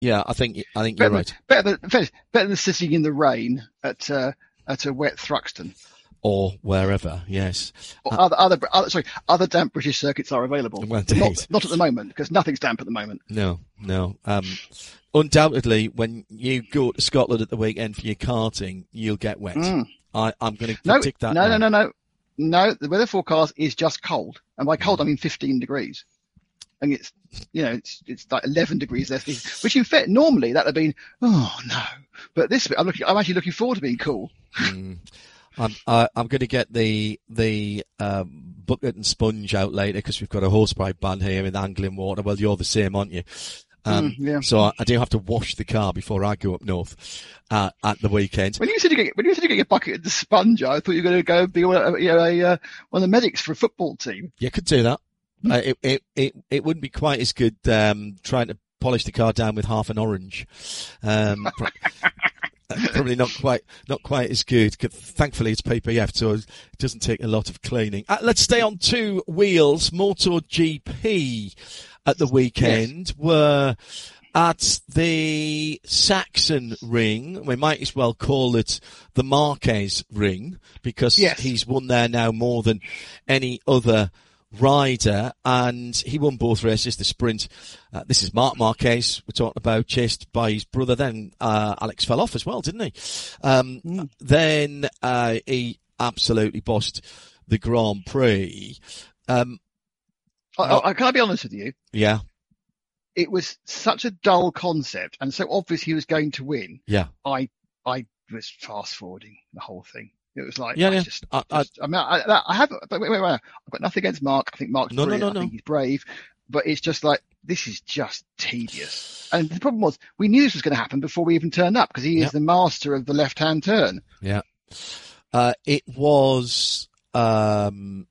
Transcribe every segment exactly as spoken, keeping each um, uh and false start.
Yeah, I think I think you're better, right. Better than, better than sitting in the rain at uh, at a wet Thruxton. Or wherever, yes. Or Uh, other, other, other, sorry, other damp British circuits are available. Well, not, not at the moment, because nothing's damp at the moment. No, no. Um, undoubtedly, when you go to Scotland at the weekend for your karting, you'll get wet. Mm. I, I'm going to No, predict that no, now. no, no, no. No, the weather forecast is just cold. And by cold, I mean fifteen degrees. And it's, you know, it's, it's like eleven degrees less, which in fact, normally that would have been, oh no. But this, I'm looking, I'm actually looking forward to being cool. Mm. I'm uh, I'm going to get the the um, bucket and sponge out later because we've got a hosepipe ban here in Anglian Water. Well, you're the same, aren't you? Um, mm, yeah. So I, I do have to wash the car before I go up north uh, at the weekend. When you said you get when you said you get your bucket and the sponge, I thought you were going to go be a, you know, a uh, one of the medics for a football team. You could do that. Mm. Uh, it it it it wouldn't be quite as good um, trying to polish the car down with half an orange. Um, Probably not quite, not quite as good. Thankfully, it's P P F, so it doesn't take a lot of cleaning. Uh, let's stay on two wheels. MotoGP at the weekend yes. were at the Saxon Ring. We might as well call it the Marquez Ring because yes. he's won there now more than any other rider, and he won both races, the sprint. Uh, this is Marc Marquez we're talking about, chased by his brother. Then uh, Alex fell off as well, didn't he? Um, mm. Then uh, he absolutely bossed the Grand Prix. Um, I, I, can I be honest with you? Yeah. It was such a dull concept, and so obvious he was going to win. Yeah. I I was fast forwarding the whole thing. It was like, yeah, I yeah. just, I, just, I, I mean, I, I have, but wait, wait, wait, I've got nothing against Mark. I think Mark's no, brilliant. No, no, no. I think he's brave, but it's just like, this is just tedious. And the problem was, we knew this was going to happen before we even turned up because he is yep. the master of the left-hand turn. Yeah. Uh, it was, um,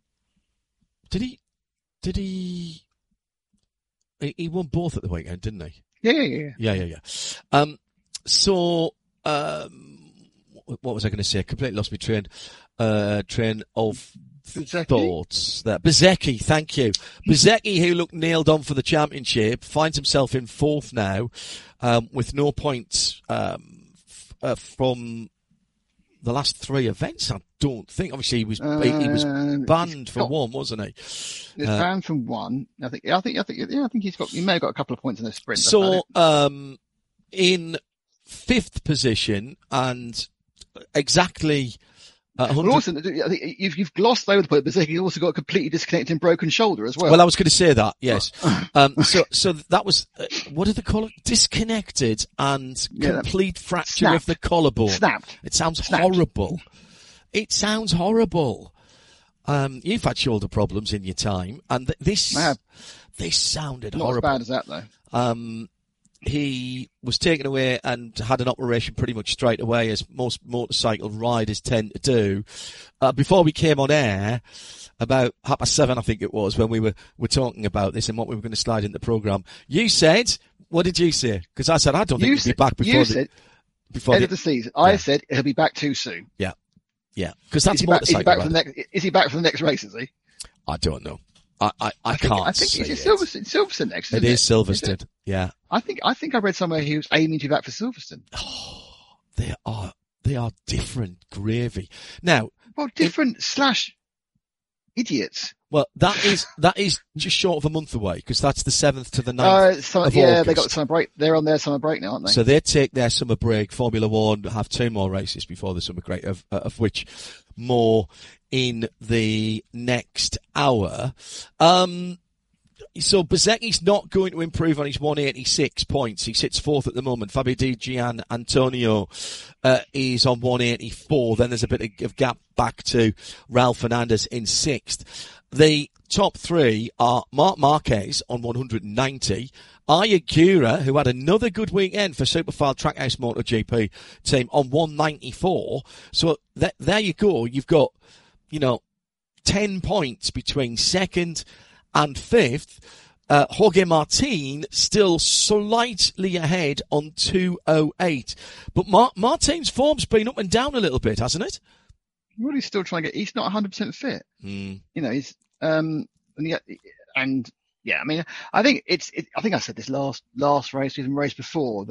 did he, did he, he won both at the weekend, didn't he? Yeah, yeah, yeah. Yeah, yeah, yeah. Um, so, um, what was I going to say? I completely lost my train, uh, train of Bezzecchi? thoughts there. Bezzecchi, thank you. Bezzecchi, who looked nailed on for the championship, finds himself in fourth now, um, with no points, um, f- uh, from the last three events, I don't think. Obviously, he was, uh, he, he was banned for got, one, wasn't he? He was uh, banned from one. I think, I think, I think, yeah, I think he's got, he may have got a couple of points in the sprint. So, um, in fifth position and exactly uh, well, also, I think you've, you've glossed over the point, but he's also got a completely disconnected and broken shoulder as well. Well, I was going to say that, yes. um, so, so that was, uh, what do they call it? Disconnected and yeah, complete fracture snapped. of the collarbone. Snapped. It sounds snapped. horrible. It sounds horrible. Um, you've had shoulder problems in your time, and th- this, this sounded Not horrible. Not as bad as that, though. Um, he was taken away and had an operation pretty much straight away, as most motorcycle riders tend to do. Uh, before we came on air, about half past seven, I think it was, when we were, were talking about this and what we were going to slide in the programme, you said, what did you say? Because I said, I don't think you he'll be back before you the, said, before end the, of the season. Yeah. I said he'll be back too soon. Yeah. Yeah. Because that's is he motorcycle back, is he back ride. for the next, is he back for the next race, is he? I don't know. I, I, I, I think, can't I think see it's it. Silverstone, Silverstone next. It isn't is Silverstone. Is Yeah. I think I think I read somewhere he was aiming to be back for Silverstone. Oh, they are they are different gravy. Now, well, different it, slash idiots. Well, that is that is just short of a month away because that's the seventh to the ninth uh, summer, of yeah, August. they got summer break. They're on their summer break now, aren't they? So they take their summer break. Formula One have two more races before the summer break, of, of which more in the next hour. Um, So Bezzecchi's not going to improve on his one eighty-six points. He sits fourth at the moment. Fabio Di Gian Antonio uh, is on one eighty-four. Then there's a bit of gap back to Raul Fernandez in sixth. The top three are Marc Marquez on one ninety. Ayagura, who had another good weekend for Superfile Trackhouse MotoGP team, on one ninety-four. So th- there you go. You've got, you know, ten points between second and fifth. Uh, Jorge Martin still slightly ahead on two oh eight. But Mar- Martin's form's been up and down a little bit, hasn't it? Well, he's still trying to get, he's not one hundred percent fit. Mm. You know, he's, um, and, he, and Yeah, I mean, I think it's. It, I think I said this last last race, even race before.